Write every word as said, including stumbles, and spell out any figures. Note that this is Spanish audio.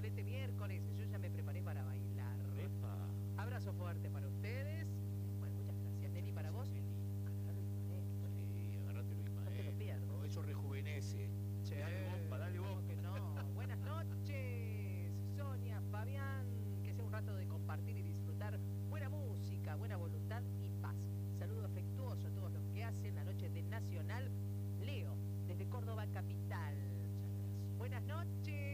excelente miércoles. Yo ya me preparé para bailar. Epa. Abrazo fuerte para usted.